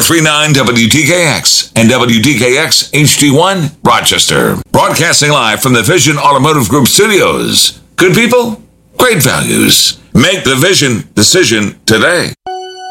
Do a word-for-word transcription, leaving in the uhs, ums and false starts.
three nine W D K X and W D K X H D one Rochester. Broadcasting live from the Vision Automotive Group studios. Good people, great values. Make the Vision decision today.